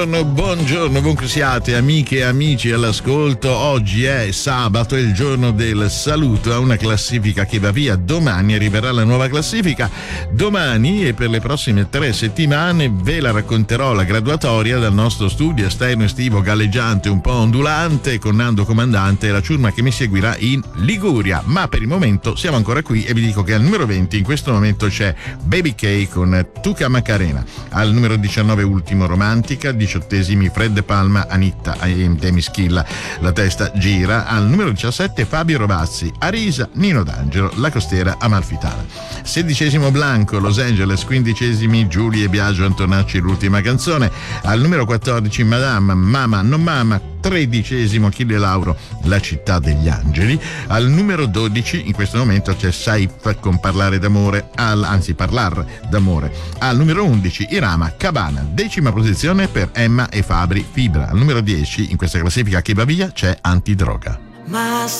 Buongiorno, buongiorno, siate amiche e amici all'ascolto. Oggi è sabato, è il giorno del saluto a una classifica che va via. Domani arriverà la nuova classifica. Domani e per le prossime 3 settimane ve la racconterò la graduatoria dal nostro studio esterno estivo galleggiante, un po' ondulante, con Nando Comandante e la ciurma che mi seguirà in Liguria. Ma per il momento siamo ancora qui e vi dico che al numero 20 in questo momento c'è Baby K con Tuca Macarena. Al numero 19 ultimo Romantica, 18esimi Fred Palma, Anitta e Demischilla, La testa gira. Al numero 17 Fabio Rovazzi, Arisa, Nino D'Angelo, La costiera Amalfitana. 16esimo Blanco, Los Angeles. 15esimi Giulia e Biagio Antonacci, L'ultima canzone. Al numero 14 Madame, Mama non mama. 13esimo Achille Lauro, La città degli angeli. Al numero 12 in questo momento c'è Saif con Parlare d'amore, Parlar d'amore. Al numero 11 Irama, Cabana. 10ª posizione per Emma e Fabri, Fibra. Al numero 10 in questa classifica che va via c'è Antidroga. Ma